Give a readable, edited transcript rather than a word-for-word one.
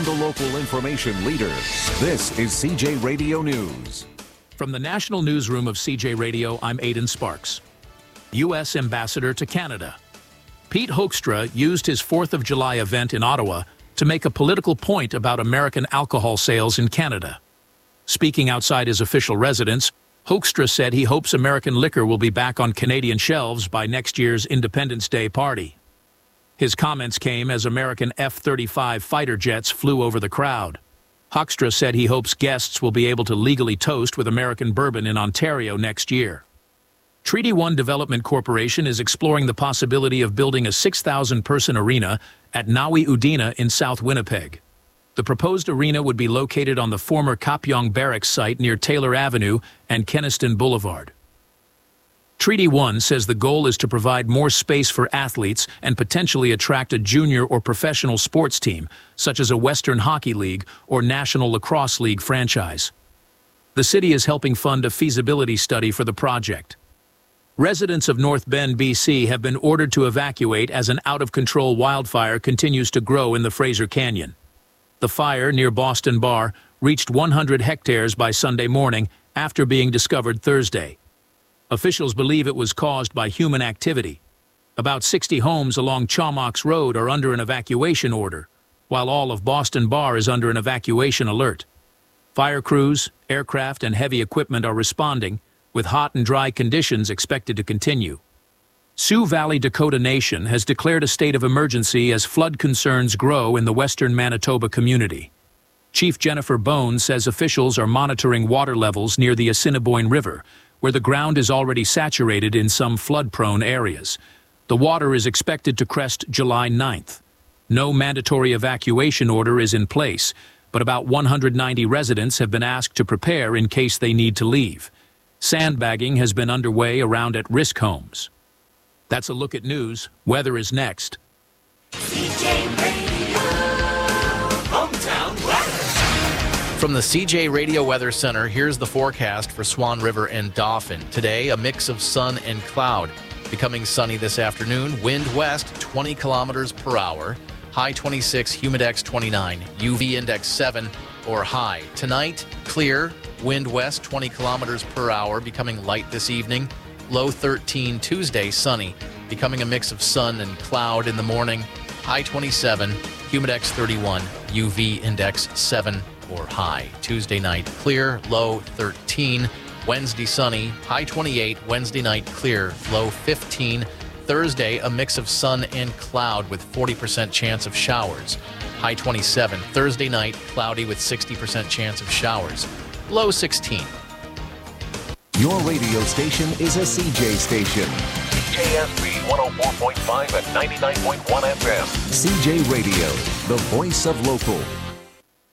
the local information leader. This is CJ Radio News. From the National Newsroom of CJ Radio, I'm Aidan Sparks. U.S. Ambassador to Canada. Pete Hoekstra used his 4th of July event in Ottawa to make a political point about American alcohol sales in Canada. Speaking outside his official residence, Hoekstra said he hopes American liquor will be back on Canadian shelves by next year's Independence Day party. His comments came as American F-35 fighter jets flew over the crowd. Hoekstra said he hopes guests will be able to legally toast with American bourbon in Ontario next year. Treaty One Development Corporation is exploring the possibility of building a 6,000-person arena at Nawi Udina in South Winnipeg. The proposed arena would be located on the former Kapyong Barracks site near Taylor Avenue and Kenaston Boulevard. Treaty One says the goal is to provide more space for athletes and potentially attract a junior or professional sports team, such as a Western Hockey League or National Lacrosse League franchise. The city is helping fund a feasibility study for the project. Residents of North Bend, BC have been ordered to evacuate as an out-of-control wildfire continues to grow in the Fraser Canyon. The fire near Boston Bar reached 100 hectares by Sunday morning after being discovered Thursday. Officials believe it was caused by human activity. About 60 homes along Chaumox Road are under an evacuation order, while all of Boston Bar is under an evacuation alert. Fire crews, aircraft, and heavy equipment are responding, with hot and dry conditions expected to continue. Sioux Valley Dakota Nation has declared a state of emergency as flood concerns grow in the western Manitoba community. Chief Jennifer Bones says officials are monitoring water levels near the Assiniboine River, where the ground is already saturated in some flood-prone areas. The water is expected to crest July 9th. No mandatory evacuation order is in place, but about 190 residents have been asked to prepare in case they need to leave. Sandbagging has been underway around at-risk homes. That's a look at news. Weather is next. CJ Radio, hometown weather. From the CJ Radio Weather Center, here's the forecast for Swan River and Dauphin. Today, a mix of sun and cloud. Becoming sunny this afternoon, wind west 20 kilometers per hour, high 26, humidex 29, UV index 7 or high. Tonight, clear, wind west 20 kilometers per hour, becoming light this evening, low 13. Tuesday, sunny, becoming a mix of sun and cloud in the morning, high 27, humidex 31, UV index 7 or high. Tuesday night, clear, low 13. Wednesday, sunny, high 28. Wednesday night, clear, low 15. Thursday, a mix of sun and cloud with 40% chance of showers. High 27. Thursday night, cloudy with 60% chance of showers. Low 16. Your radio station is a CJ station. CJSB 104.5 and 99.1 FM. CJ Radio, the voice of local.